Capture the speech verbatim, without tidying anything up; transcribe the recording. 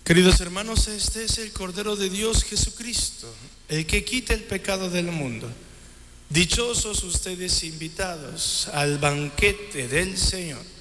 Queridos hermanos, este es el Cordero de Dios Jesucristo, el que quita el pecado del mundo. Dichosos ustedes invitados al banquete del Señor.